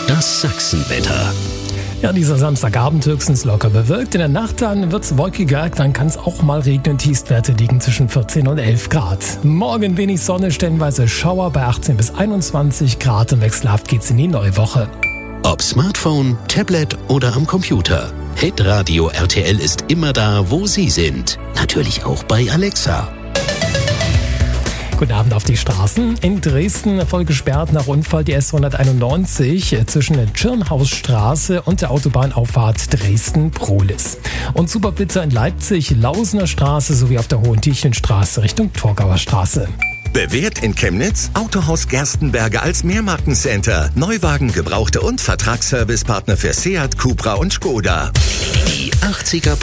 Das Sachsenwetter. Ja, dieser Samstagabend höchstens locker bewölkt. In der Nacht dann wird's wolkiger, dann kann es auch mal regnen. Tiefstwerte liegen zwischen 14 und 11 Grad. Morgen wenig Sonne, stellenweise Schauer bei 18 bis 21 Grad und wechselhaft geht's in die neue Woche. Ob Smartphone, Tablet oder am Computer. Hitradio RTL ist immer da, wo Sie sind. Natürlich auch bei Alexa. Guten Abend auf die Straßen. In Dresden voll gesperrt nach Unfall die S191 zwischen der Tschirnhausstraße und der Autobahnauffahrt Dresden-Prohlis. Und Superblitzer in Leipzig, Lausener Straße sowie auf der Hohentiechenstraße Richtung Torgauer Straße. Bewährt in Chemnitz Autohaus Gerstenberger als Mehrmarkencenter. Neuwagen, Gebrauchte und Vertragsservicepartner für Seat, Cupra und Skoda. Die 80er